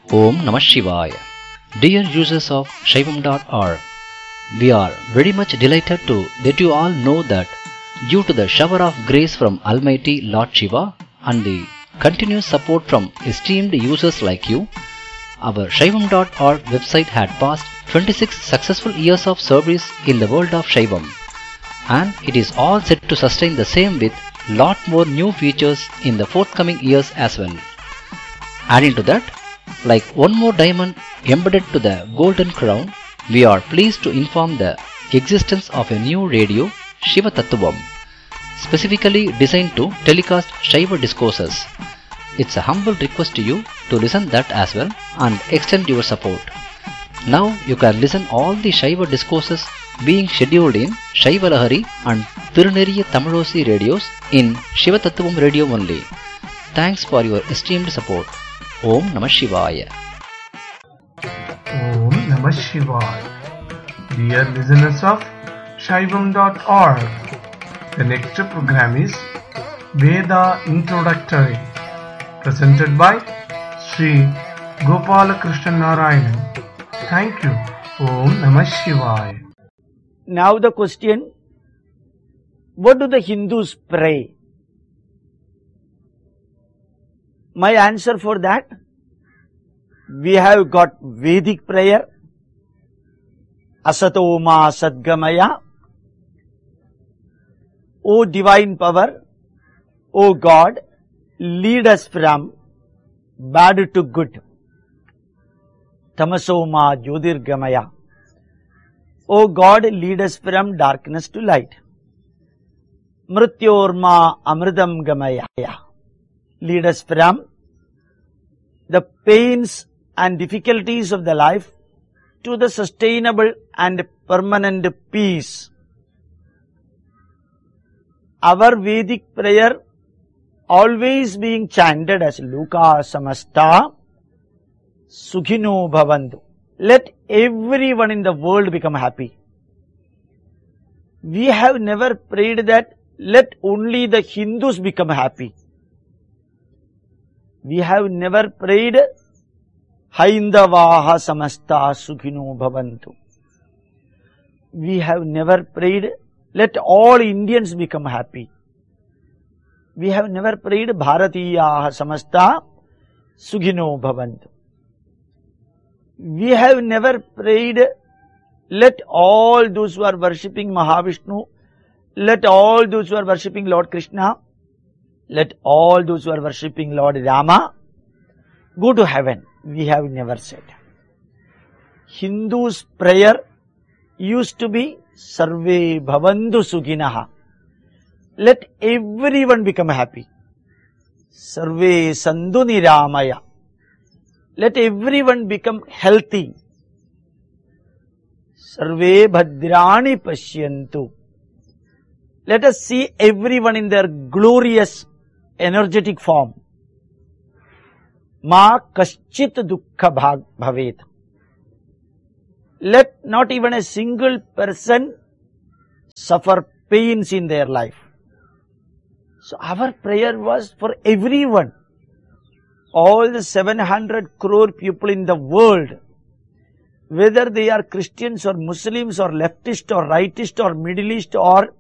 Om Namah Shivaya. Dear users of Shaivam.org, we are very much delighted to let you all know that due to the shower of grace from Almighty Lord Shiva and the continuous support from esteemed users like you, our Shaivam.org website had passed 26 successful years of service in the world of Shaivam, and it is all set to sustain the same with lot more new features in the forthcoming years as well. Adding to that, like one more diamond embedded to the golden crown, we are pleased to inform the existence of a new radio, Shiva Tattvam, specifically designed to telecast Shaiva discourses. It's a humble request to you to listen that as well and extend your support. Now you can listen all the Shaiva discourses being scheduled in Shaiva Lahari and Tiruneriya Tamilosi radios in Shiva Tattvam radio only. Thanks for your esteemed support. Om Namah Shivaya. Om Namah Shivaya. Dear listeners of Shaivam.org, the next program is Veda Introductory, presented by Sri Gopalakrishnan Narayanan. Thank you. Om Namah Shivaya. Now the question, what do the Hindus pray? My answer for that, we have got Vedic prayer, Asato Ma Sadgamaya, O Divine Power, O God, lead us from bad to good. Tamaso Ma Jyotirgamaya, O God, lead us from darkness to light. Mrityorma Amridam Gamaya, lead us from the pains and difficulties of the life to the sustainable and permanent peace. Our Vedic prayer always being chanted as Loka Samasta Sukhino Bhavantu. Let everyone in the world become happy. We have never prayed that let only the Hindus become happy. We have never prayed Haindavaha Samasta Sukhino Bhavantu. We have never prayed let all Indians become happy. We have never prayed Bharatiyaha Samasta Sukhino Bhavantu. We have never prayed let all those who are worshipping Mahavishnu, let all those who are worshipping Lord Krishna, let all those who are worshipping Lord Rama go to heaven. We have never said. Hindus' prayer used to be Sarve Bhavantu Sukhinaha. Let everyone become happy. Sarve Sandhu Niramaya. Let everyone become healthy. Sarve Bhadrani Pashyantu. Let us see everyone in their glorious, energetic form. Ma Kaschit Dukkha Bhavet. Let not even a single person suffer pains in their life. So our prayer was for everyone. All the 700 crore people in the world, whether they are Christians or Muslims or leftist or rightist or Middle East or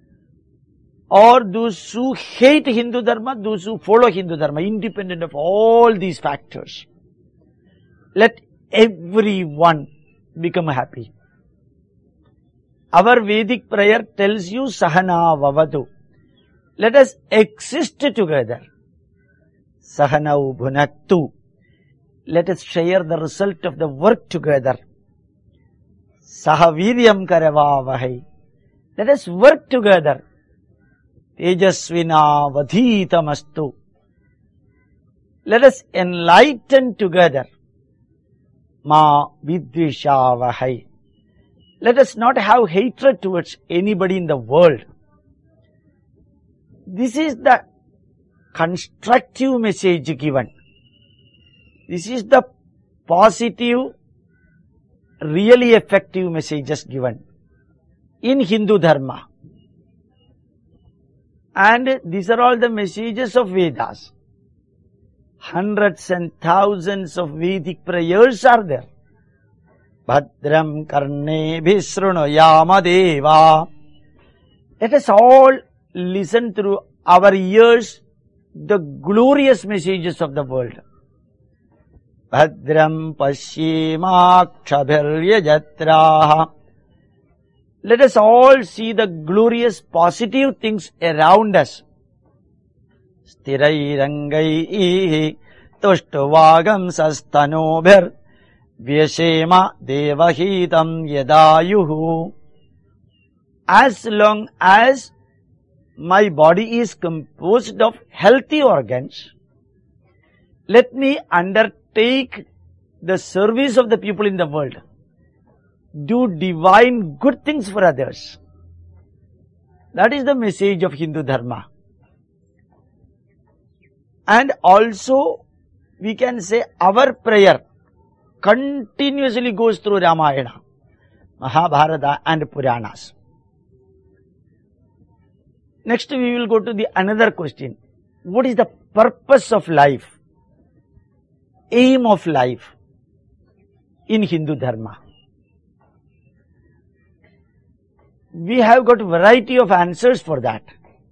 those who hate Hindu Dharma, those who follow Hindu Dharma, independent of all these factors. Let everyone become happy. Our Vedic prayer tells you Sahana Vavadu. Let us exist together. Sahanau Bhunattu. Let us share the result of the work together. Sahaviryam Karavavahai. Let us work together. Tejasvina Vadhitamastu. Let us enlighten together. Ma Vidvishavahai. Let us not have hatred towards anybody in the world. This is the constructive message given. This is the positive, really effective messages given in Hindu Dharma. And these are all the messages of Vedas. Hundreds and thousands of Vedic prayers are there. Bhadram karnebhi shrunuyama deva. Let us all listen through our ears the glorious messages of the world. Bhadram paschimakshabhiryajatraha. Let us all see the glorious positive things around us. Sthirairangai tushtuvagam sastanobhir vyashema devahitam yadayuhu. As long as my body is composed of healthy organs, let me undertake the service of the people in the world. Do divine good things for others. That is the message of Hindu Dharma. And also, we can say our prayer continuously goes through Ramayana, Mahabharata and Puranas. Next we will go to the another question. What is the purpose of life? Aim of life in Hindu Dharma? We have got variety of answers for that.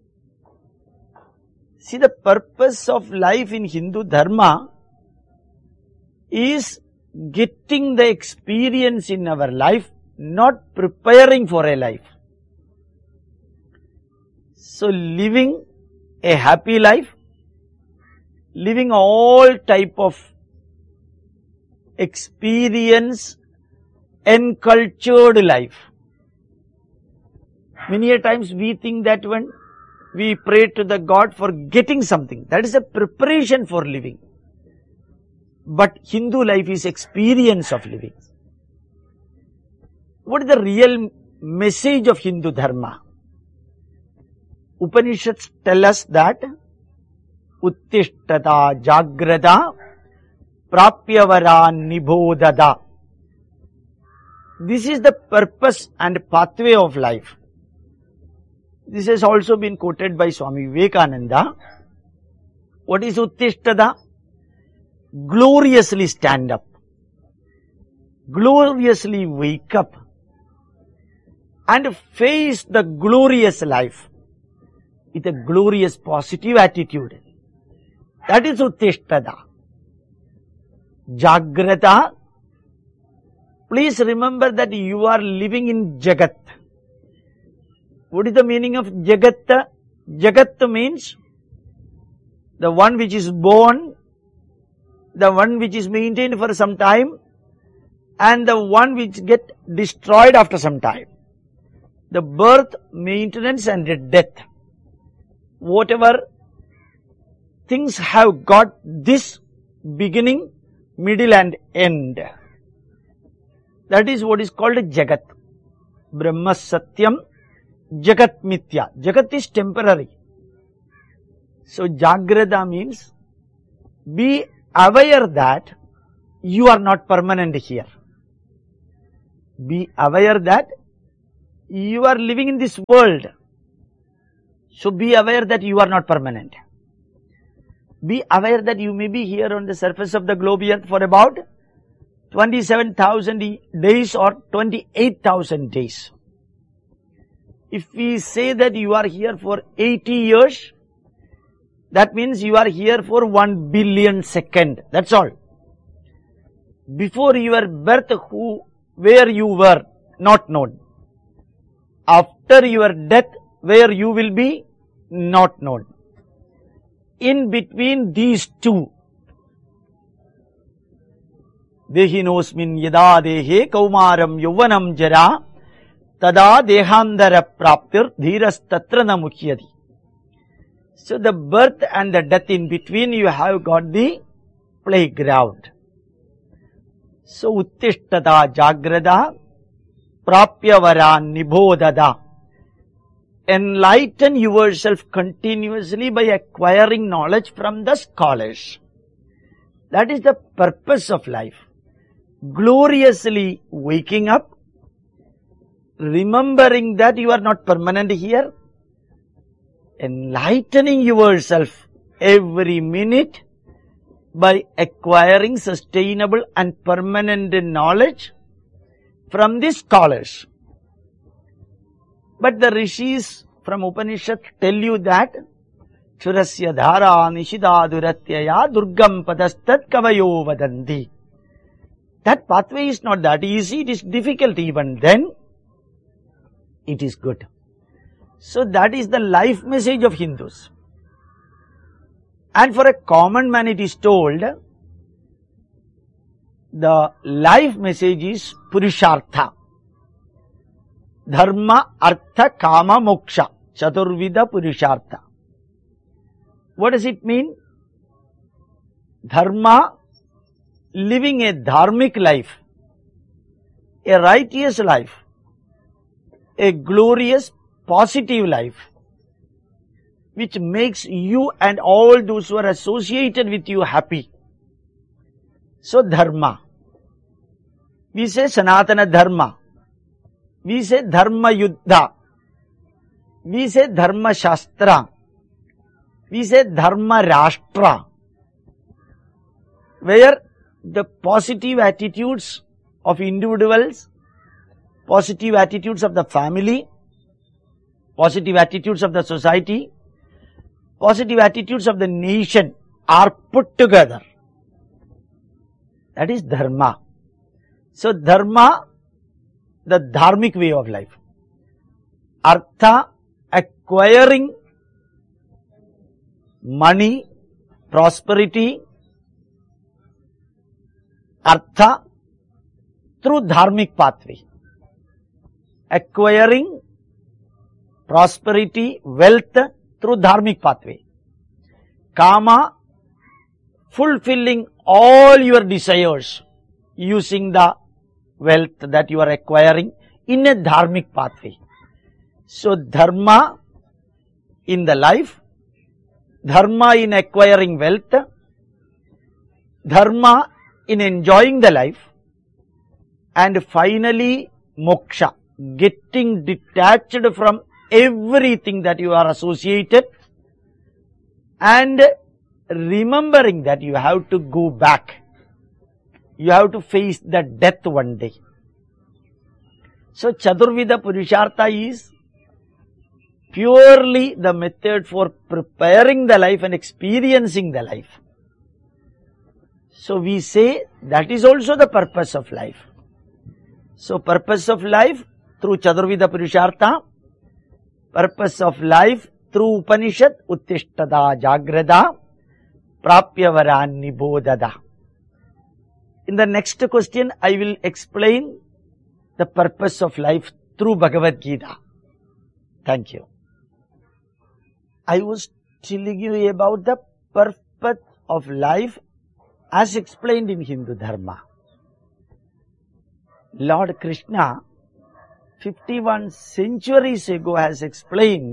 See, the purpose of life in Hindu Dharma is getting the experience in our life, not preparing for a life. So, living a happy life, living all type of experience, encultured life. Many a times we think that when we pray to the God for getting something, that is a preparation for living. But Hindu life is experience of living. What is the real message of Hindu Dharma? Upanishads tell us that Uttishtata Jagrata Prapyavara Nibodhada. This is the purpose and pathway of life. This has also been quoted by Swami Vivekananda. What is Uttishtada? Gloriously stand up. Gloriously wake up. And face the glorious life with a glorious positive attitude. That is Uttishtada. Jagrata. Please remember that you are living in Jagat. What is the meaning of Jagat? Jagat means the one which is born, the one which is maintained for some time, and the one which get destroyed after some time. The birth, maintenance and the death. Whatever things have got this beginning, middle and end. That is what is called Jagat. Brahma Satyam, Jagat Mithya. Jagat is temporary. So Jagrata means be aware that you are not permanent here. Be aware that you are living in this world. So be aware that you are not permanent. Be aware that you may be here on the surface of the globe earth for about 27,000 days or 28,000 days. If we say that you are here for 80 years, that means you are here for 1 billion seconds. That's all. Before your birth, where you were, not known. After your death, where you will be, not known. In between these two, Dehinosmin yada dehe kaumaram yovanam jara tada dehandara praptir dhiras tatrana mukhyadi. So the birth and the death in between, you have got the playground. So Uttishtata Jagrata Prapyavara Nibodhada. Enlighten yourself continuously by acquiring knowledge from the scholars. That is the purpose of life. Gloriously waking up, remembering that you are not permanent here, enlightening yourself every minute, by acquiring sustainable and permanent knowledge from the scholars. But the rishis from Upanishad tell you that Churasya dhara nishidaduratyaya durgam padastat kavayo vadanti. That pathway is not that easy, it is difficult. Even then, it is good. So that is the life message of Hindus. And for a common man it is told, the life message is Purushartha. Dharma, Artha, Kama, Moksha. Chaturvida Purushartha. What does it mean? Dharma, living a dharmic life, a righteous life, a glorious positive life, which makes you and all those who are associated with you happy. So dharma. We say Sanatana Dharma. We say Dharma Yuddha. We say Dharma Shastra. We say Dharma Rashtra. Where the positive attitudes of individuals, positive attitudes of the family, positive attitudes of the society, positive attitudes of the nation are put together. That is Dharma. So Dharma, the dharmic way of life. Artha, acquiring money, prosperity. Artha, through dharmic pathway. Acquiring prosperity, wealth through dharmic pathway. Kama, fulfilling all your desires using the wealth that you are acquiring in a dharmic pathway. So dharma in the life, dharma in acquiring wealth, dharma in enjoying the life, and finally moksha, getting detached from everything that you are associated and remembering that you have to go back. You have to face the death one day. So Chaturvida Purushartha is purely the method for preparing the life and experiencing the life. So we say that is also the purpose of life. So purpose of life through Chaturvida Purushartha, purpose of life through Upanishad, Uttishtada Jagrada, Prapya Varan Nibodada. In the next question, I will explain the purpose of life through Bhagavad Gita. Thank you. I was telling you about the purpose of life as explained in Hindu Dharma. Lord Krishna, 51 centuries ago, has explained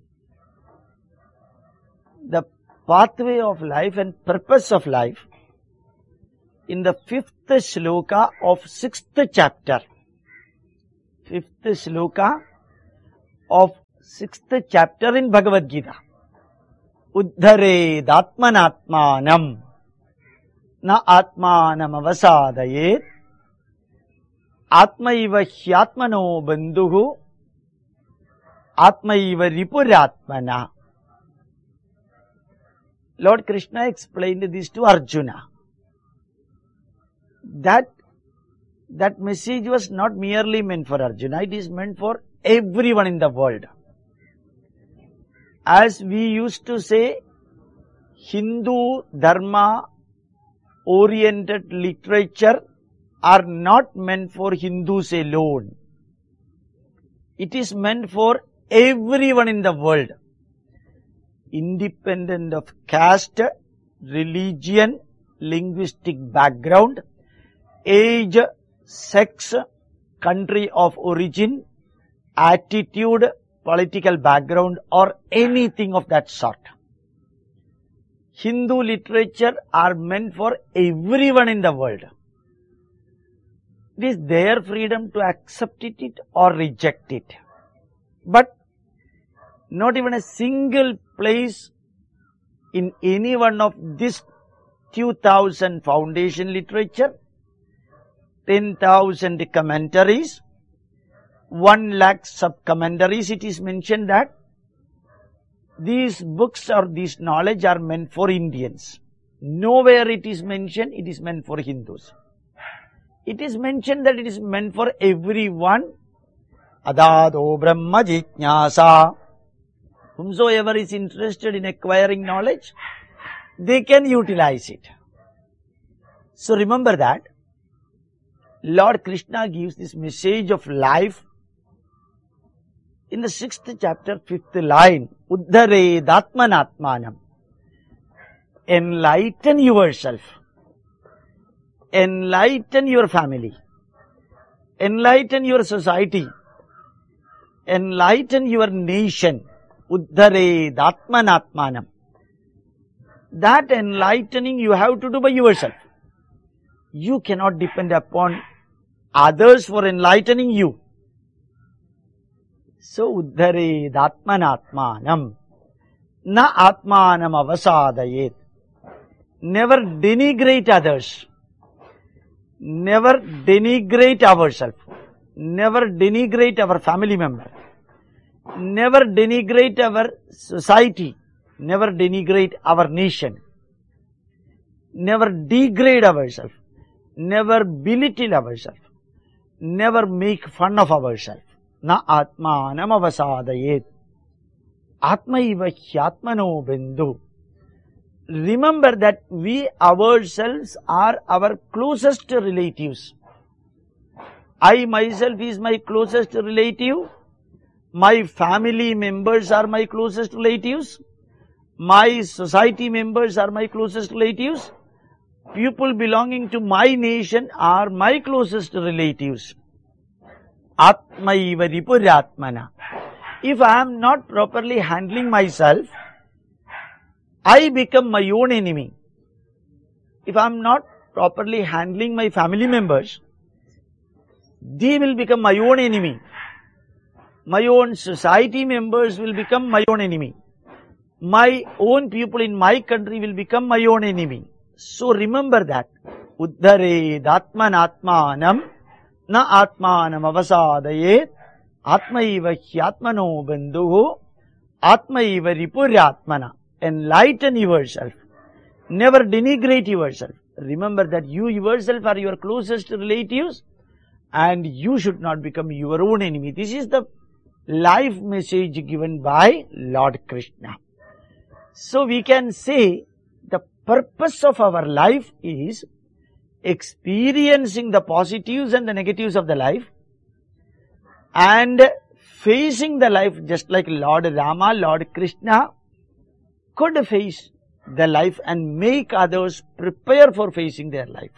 the pathway of life and purpose of life in the 5th shloka of 6th chapter. 5th shloka of 6th chapter in Bhagavad Gita. Uddhared atmanatmanam na atmanam avasadayet atmaiva hyatmano bandhuhu atmaiva ripuratmana. Lord Krishna explained this to Arjuna. That message was not merely meant for Arjuna, it is meant for everyone in the world. As we used to say, Hindu Dharma oriented literature are not meant for Hindus alone. It is meant for everyone in the world, independent of caste, religion, linguistic background, age, sex, country of origin, attitude, political background, or anything of that sort. Hindu literature are meant for everyone in the world. It is their freedom to accept it or reject it. But not even a single place in any one of this 2,000 foundation literature, 10,000 commentaries, 1 lakh sub-commentaries. It is mentioned that these books or this knowledge are meant for Indians. Nowhere it is mentioned it is meant for Hindus. It is mentioned that it is meant for everyone. Adado Brahma Jijnasa. Whomsoever is interested in acquiring knowledge, they can utilize it. So remember that Lord Krishna gives this message of life in the 6th chapter, 5th line. Uddhared Atmanatmanam. Enlighten yourself. Enlighten your family. Enlighten your society. Enlighten your nation. Uddhared Atmanatmanam. That enlightening you have to do by yourself. You cannot depend upon others for enlightening you. So, Uddhared Atmanatmanam. Na Atmanam avasadayet. Never denigrate others. Never denigrate ourselves. Never denigrate our family member. Never denigrate our society. Never denigrate our nation. Never degrade ourselves. Never belittle ourselves. Never make fun of ourselves. Na atmanam avasadayet. Atmaiva hyatmano bindu. Remember that we ourselves are our closest relatives. I myself is my closest relative. My family members are my closest relatives. My society members are my closest relatives. People belonging to my nation are my closest relatives. Atmaiva ripuratmana. If I am not properly handling myself, I become my own enemy. If I am not properly handling my family members, they will become my own enemy. My own society members will become my own enemy. My own people in my country will become my own enemy. So remember that. Uddhared Atmanatmanam na Atmanam avasadayet. Atmaiva hyatmano bandhuho. Atmaiva ripuratmana. Enlighten yourself. Never denigrate yourself. Remember that you yourself are your closest relatives and you should not become your own enemy. This is the life message given by Lord Krishna. So we can say the purpose of our life is experiencing the positives and the negatives of the life and facing the life just like Lord Rama, Lord Krishna could face the life and make others prepare for facing their life.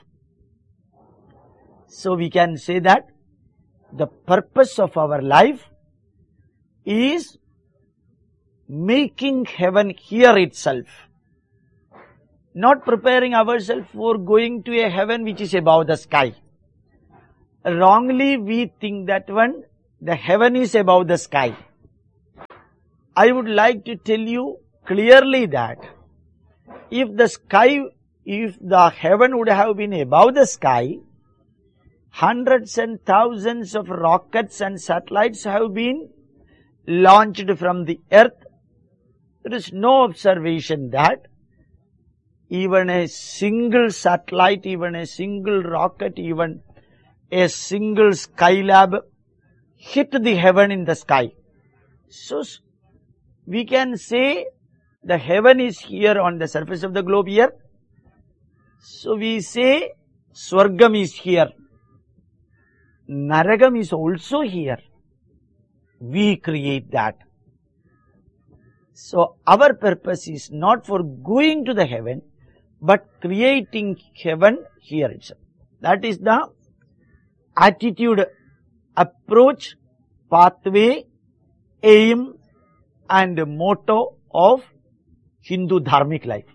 So we can say that the purpose of our life is making heaven here itself. Not preparing ourselves for going to a heaven which is above the sky. Wrongly we think that the heaven is above the sky. I would like to tell you clearly that if the heaven would have been above the sky, hundreds and thousands of rockets and satellites have been launched from the earth. There is no observation that even a single satellite, even a single rocket, even a single Skylab hit the heaven in the sky. So we can say the heaven is here on the surface of the globe here. So we say Swargam is here. Naragam is also here. We create that. So our purpose is not for going to the heaven, but creating heaven here itself. That is the attitude, approach, pathway, aim and motto of Hindu dharmic life.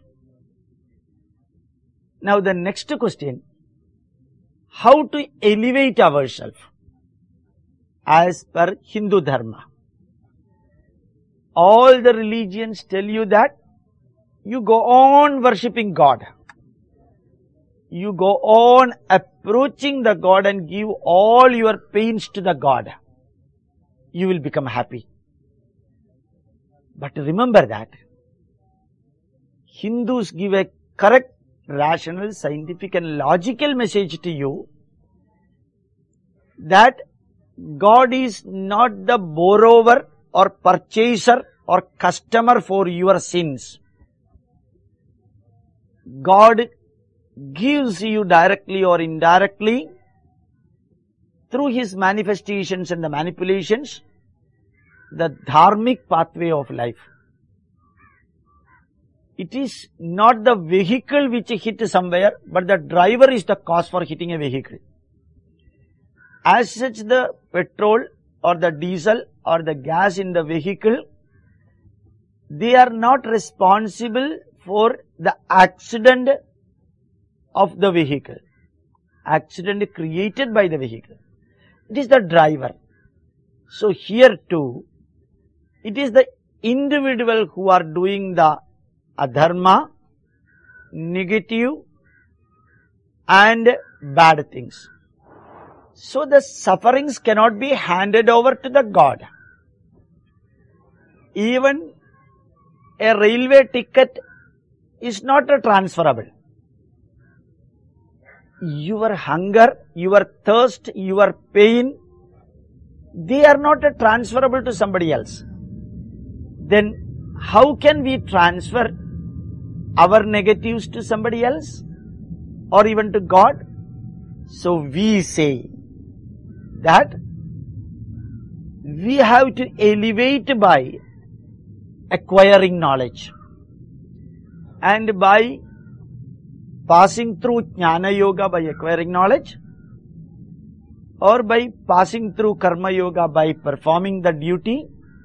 Now the next question, how to elevate ourselves as per Hindu dharma. All the religions tell you that you go on worshipping God. you go on approaching the God and give all your pains to the God, you will become happy. But remember that Hindus give a correct, rational, scientific and logical message to you that God is not the borrower or purchaser or customer for your sins. God gives you directly or indirectly through His manifestations and the manipulations the dharmic pathway of life. It is not the vehicle which hit somewhere, but the driver is the cause for hitting a vehicle. As such, the petrol or the diesel or the gas in the vehicle, they are not responsible for the accident of the vehicle. Accident created by the vehicle. It is the driver. So here too, it is the individual who are doing the adharma, negative and bad things. So the sufferings cannot be handed over to the God. Even a railway ticket is not transferable. Your hunger, your thirst, your pain, they are not transferable to somebody else. Then how can we transfer our negatives to somebody else or even to God? So we say that we have to elevate by acquiring knowledge, and by passing through Jnana Yoga by acquiring knowledge, or by passing through Karma Yoga by performing the duty,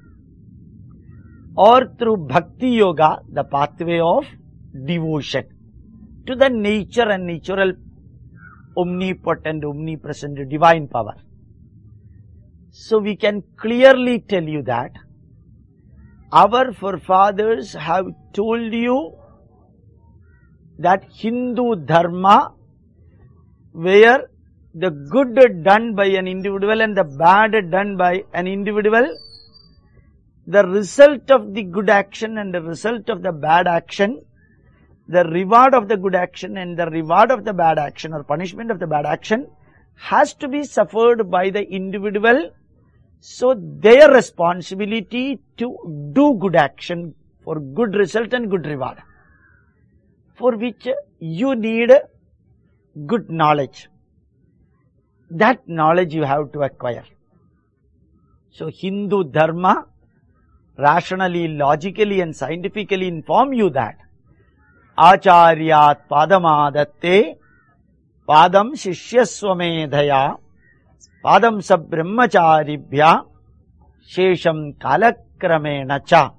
or through Bhakti Yoga, the pathway of devotion to the nature and natural omnipotent, omnipresent divine power. So we can clearly tell you that our forefathers have told you that Hindu Dharma, where the good done by an individual and the bad done by an individual, the result of the good action and the result of the bad action, the reward of the good action and the reward of the bad action or punishment of the bad action has to be suffered by the individual. So their responsibility to do good action for good result and good reward, for which you need good knowledge. That knowledge you have to acquire. So Hindu Dharma rationally, logically and scientifically inform you that Acharyat Padamadatte Padam Shishyaswamedhaya Padam Sabrahmacharibhya Shesham Kalakramenacha.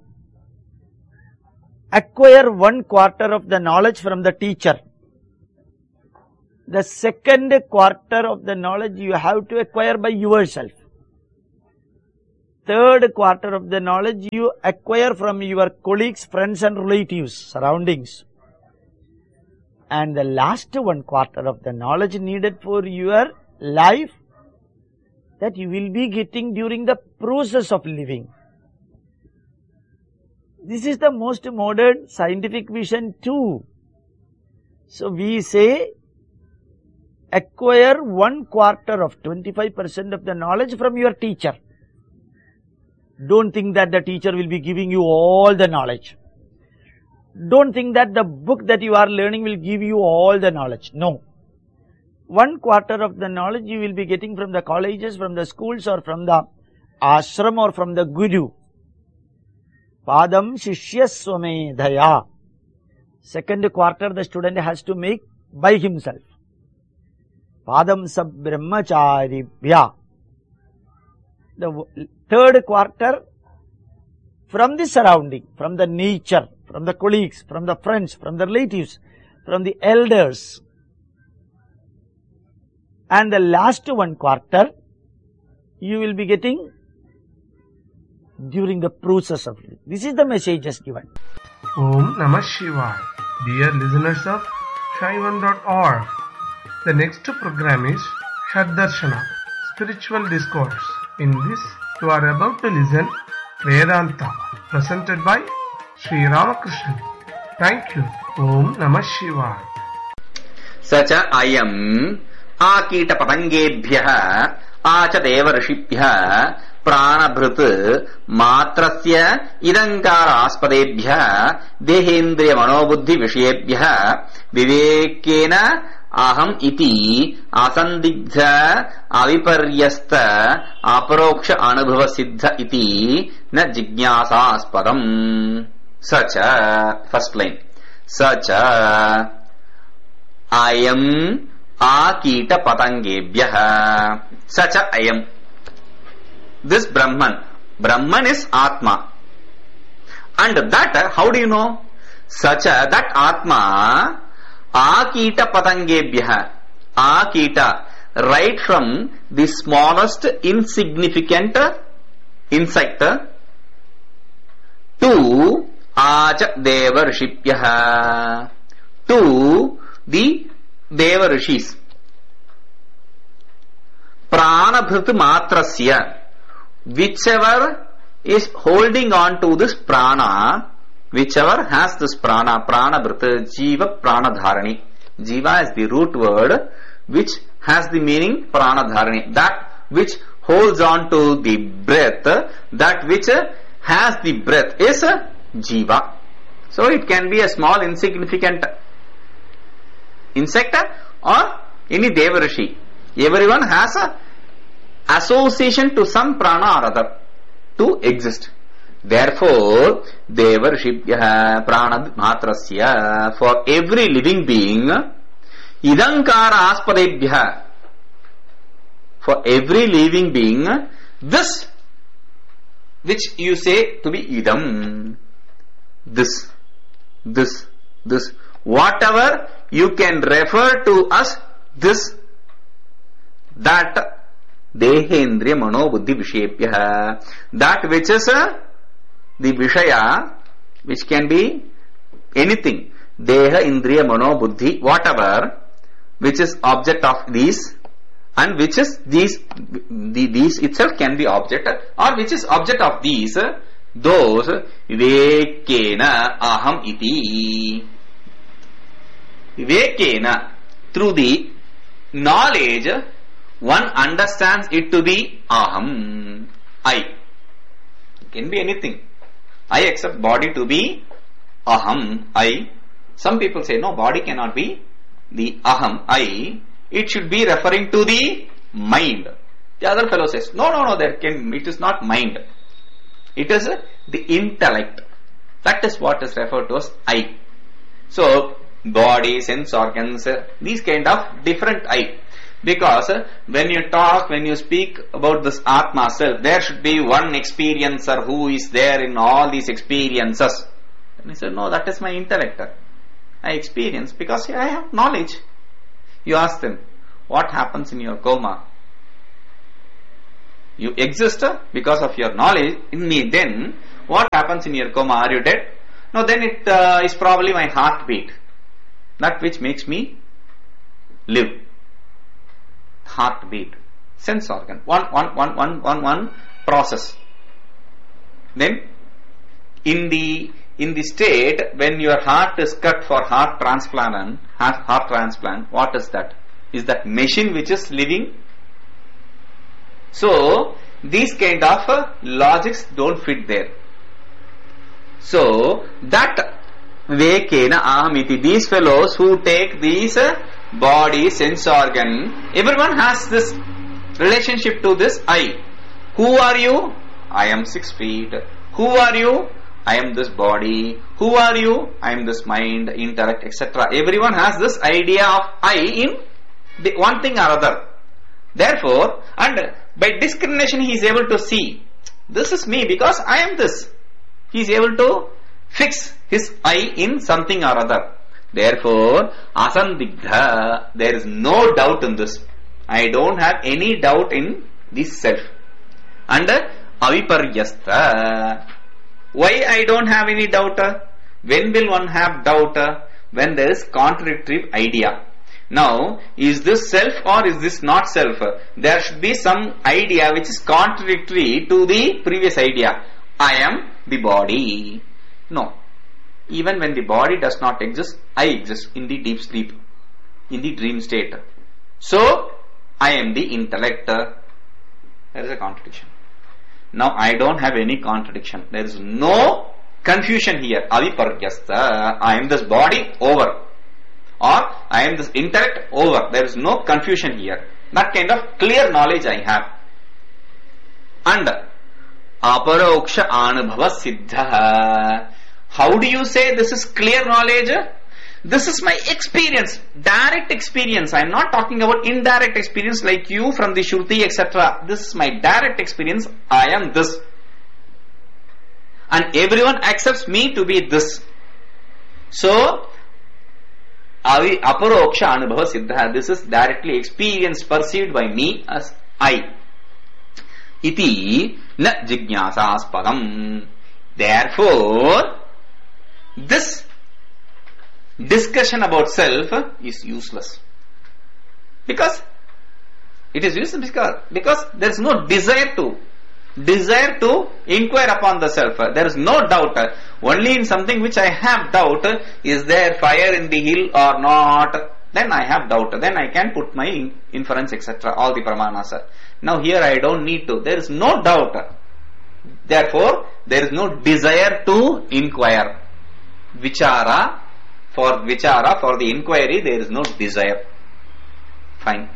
Acquire 1/4 of the knowledge from the teacher. The second quarter of the knowledge you have to acquire by yourself. Third quarter of the knowledge you acquire from your colleagues, friends and relatives, surroundings. And the last 1/4 of the knowledge needed for your life, that you will be getting during the process of living. This is the most modern scientific vision too. So we say acquire 1/4 of 25% of the knowledge from your teacher. Don't think that the teacher will be giving you all the knowledge. Don't think that the book that you are learning will give you all the knowledge. No. 1/4 of the knowledge you will be getting from the colleges, from the schools or from the ashram or from the guru. Padam Shishyaswamedhaya. Second quarter the student has to make by himself. Padam Sabrahmacharibhya. The third quarter from the surrounding, from the nature, from the colleagues, from the friends, from the relatives, from the elders. And the last 1/4 you will be getting during the process of living. This is the message just given. Om Namah Shivaya. Dear listeners of Shaivam.org. The next program is Shaddarshana, Spiritual Discourse. In this, you are about to listen Vedanta, presented by Sri Ramakrishnan. Thank you. Om Namah Shivaya. Sacha ayam akita patangebhyah acha devarshibhyah pranabhrut matrasya idankara aspadebhyah dehendriya manobuddhi vishayebhyah vivekena aham iti asandigdha aviparyasta aparoksha anubhava siddha iti na jignasaspadam. Sacha, first line, sacha ayam akita patangebhyah. Sacha ayam, this Brahman is Atma. And that, how do you know? Sacha, that Atma, akita patangebhyah. Akita, right from the smallest insignificant insect to acha devarshipyah, to the devarishis. Pranabhrit matrasya, whichever is holding on to this prana, whichever has this prana, pranabhrit, jiva pranadharani. Jiva is the root word which has the meaning pranadharani. That which holds on to the breath, that which has the breath is jiva. So it can be a small insignificant insect or any devarishi. Everyone has a association to some prana or other to exist. Therefore, devarshibhyah prana matrasya, for every living being, idankara aspadebhyah, for every living being, this which you say to be idam, this, whatever you can refer to as this, that dehendriya manobuddhi vishayebhyah, that which is the vishaya, which can be anything, deha indriya manobuddhi, whatever which is object of these, and which is these itself can be object, or which is object of these, those vivekena aham iti. Vivekena, through the knowledge, one understands it to be aham, I. It can be anything. I accept body to be aham, I. Some people say no, body cannot be the aham, I. It should be referring to the mind. The other fellow says no, it is not mind. It is the intellect. That is what is referred to as I. So body, sense organs, these kind of different I. Because when you talk, when you speak about this Atma self, there should be one experiencer who is there in all these experiences. And he said, no, that is my intellect. I experience because I have knowledge. You ask them, what happens in your coma? You exist because of your knowledge in me. Then what happens in your coma? Are you dead? No, then it is probably my heartbeat. That which makes me live. Heartbeat, sense organ, one process. Then in the state when your heart is cut for heart transplant, what is that? Is that machine which is living? So these kind of logics don't fit there. So that vekena ahamiti, these fellows who take these body, sense organ, everyone has this relationship to this I. Who are you? I am 6 feet. Who are you? I am this body. Who are you? I am this mind, intellect, etc. Everyone has this idea of I in the one thing or other. Therefore, and by discrimination he is able to see, this is me because I am this. He is able to fix his I in something or other. Therefore, asandigdha, there is no doubt in this. I don't have any doubt in this self. And aviparyasta. Why I don't have any doubt? When will one have doubt? when there is contradictory idea. Now, is this self or is this not self? There should be some idea which is contradictory to the previous idea. I am the body. No. Even when the body does not exist, I exist in the deep sleep, in the dream state. So, I am the intellect. There is a contradiction. Now, I don't have any contradiction. There is no confusion here. Aviparyastha. I am this body, over. Or, I am this intellect, over. There is no confusion here. That kind of clear knowledge I have. And, aparoksha anubhava siddha. How do you say this is clear knowledge? This is my experience, direct experience. I am not talking about indirect experience like you from the Shruti, etc. This is my direct experience. I am this. And everyone accepts me to be this. So, aparoksha anubhava siddha. This is directly experienced, perceived by me as I. Iti na jignasaspadam. Therefore, this discussion about self is useless. Because it is useless because there is no desire to inquire upon the self. There is no doubt. Only in something which I have doubt, is there fire in the hill or not? Then I have doubt. Then I can put my inference, etc. All the pramanas. Now here I don't need to. There is no doubt. Therefore, there is no desire to inquire. Vichara, for the inquiry, there is no desire. Fine.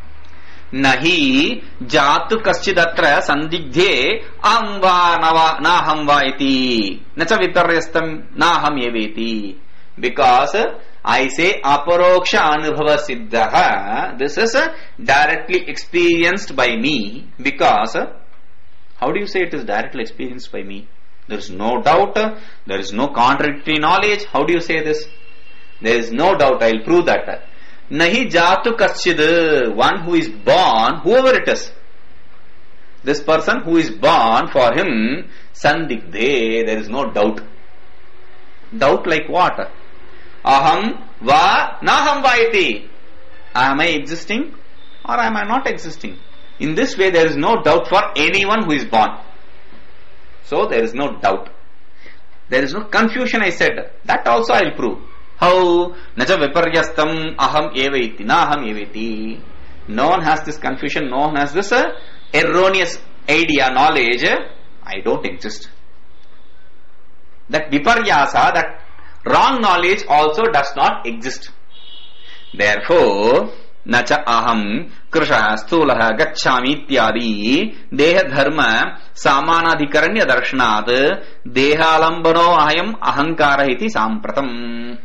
Nahi jatu kaschidatra sandigdhe amva naham va iti nacha viparyastam naham eveti. Because I say aparoksha anubhava siddha, this is directly experienced by me. Because how do you say it is directly experienced by me? There is no doubt, there is no contradictory knowledge. How do you say this? There is no doubt. I will prove that. Nahi jatu kaschid, one who is born, whoever it is. This person who is born, for him, sandigdhe, there is no doubt. Doubt like what? Aham va naham va iti. Am I existing or am I not existing? In this way, there is no doubt for anyone who is born. So, there is no doubt. There is no confusion, I said. That also I will prove. How? Naja viparyastam aham evaiti, naham evati. No one has this confusion, no one has this erroneous idea, knowledge. I don't exist. That viparyasa, that wrong knowledge also does not exist. Therefore, nacha aham krusha stulaha gacchami ityadi deha dharma samanadhikaranya darshanat dehalambano aham ahankara iti sampratam.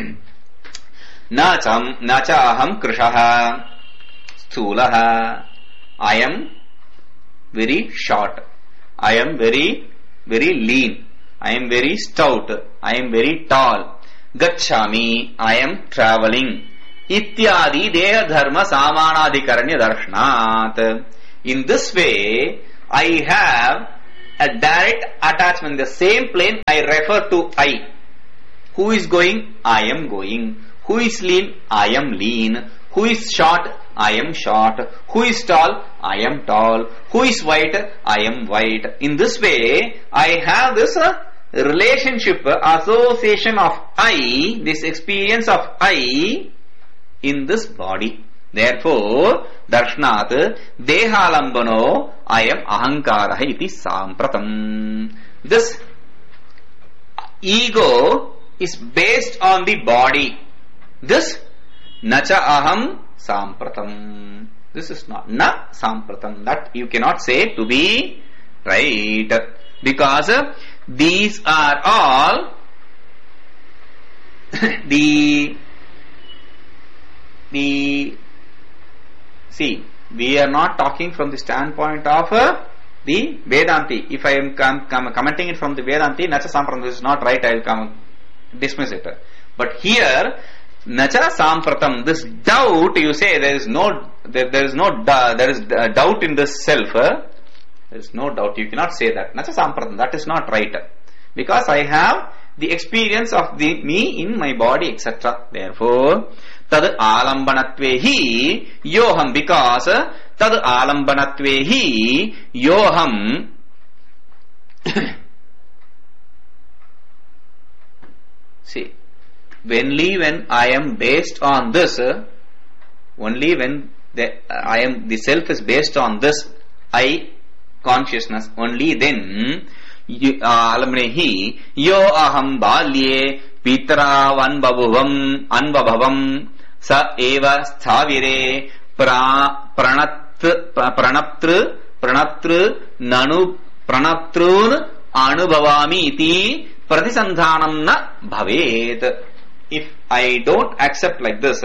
Nacha aham krusha stulaha. I am very short. I am very lean. I am very stout. I am very tall. Gacchami. I am traveling. Ityadi deha dharma samanadhikaranya darshanat. In this way, I have a direct attachment. The same plane I refer to I. Who is going? I am going. Who is lean? I am lean. Who is short? I am short. Who is tall? I am tall. Who is white? I am white. In this way, I have this relationship, association of I, this experience of I in this body. Therefore, darshanat dehalambano I am ahankara iti sampratam. This ego is based on the body. This nacha aham sampratam. This is not na sampratam. That you cannot say to be right. Because these are all the see, we are not talking from the standpoint of the Vedanti. If I am commenting it from the Vedanti, Nacha Sampratam, this is not right, I will dismiss it. But here, Nacha Sampratam, this doubt, you say there is doubt in this self. There is no doubt. You cannot say that. Nacha Sampratam, that is not right. Because I have the experience of the me in my body, etc. Therefore, tad alambanatvehi yoham, because tad alambanatvehi yoham see, only when I am based on this, only when the self is based on this I consciousness, only then alamnehi yo aham balye pitra anbabhavam sa eva sthavire pranaptru pranaptrun anubhavami iti pratisandhanam na bhavet. If I don't accept like this,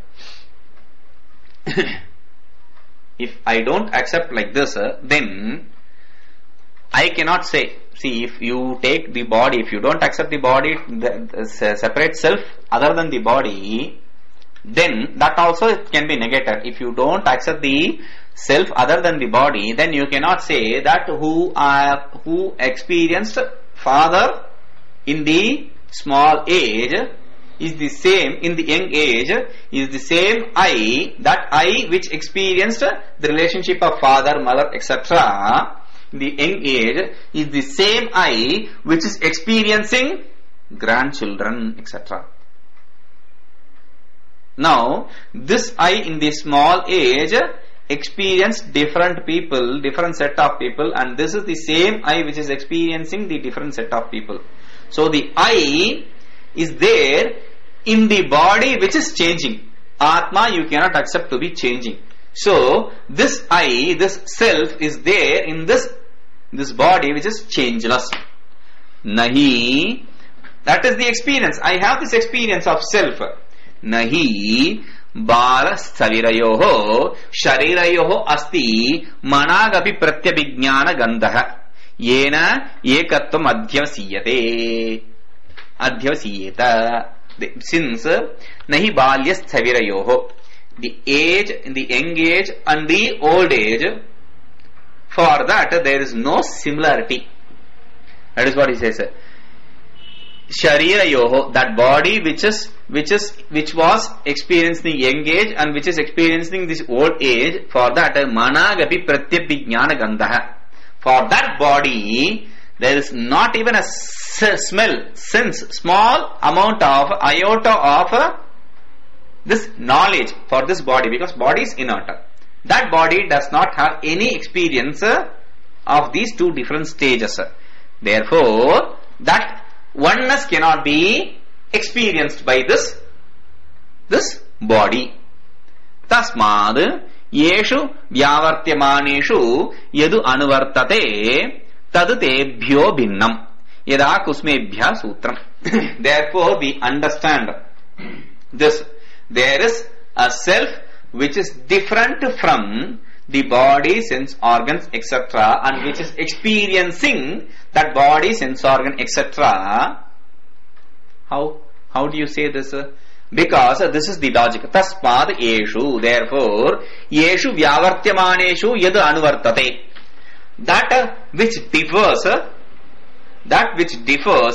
if I don't accept like this, then I cannot say, see, if you take the body, if you don't accept the body, the separate self other than the body, then that also can be negated. If you don't accept the self other than the body, then you cannot say that who experienced father in the small age is the same in the young age, is the same I, that I which experienced the relationship of father, mother, etc. in the young age is the same I which is experiencing grandchildren, etc. Now, this I in the small age experienced different people, different set of people, and this is the same I which is experiencing the different set of people. So the I is there in the body which is changing. Atma you cannot accept to be changing. So this I, this self is there in this body which is changeless. Nahi, that is the experience. I have this experience of self. Nahi bala savirayoho sharirayoho asti managapi pratyabhignana gandha yena ekatvam adhyavasiyeta. Since nahi balya savirayoho, the age, in the young age and the old age, for that there is no similarity. That is what he says. Sharira yoho, that body which was experiencing young age and which is experiencing this old age, for that managapi pratyabhignana gandha. For that body there is not even a smell, sense, small amount of iota of this knowledge for this body, because body is inert. That body does not have any experience of these two different stages. Therefore, that oneness cannot be experienced by this body. Tasmad yeshu vyavartyamaneshu yadu anuvartate tadu tebhyo bhinnam yada kusmebhya sutram. Therefore, we understand this. There is a self which is different from the body, sense organs, etc., and which is experiencing that body, sense organ, etc. How do you say this? Because this is the logic. Tasmad yeshu, therefore, yeshu vyavartyamaneshu yad anuvartate. That which differs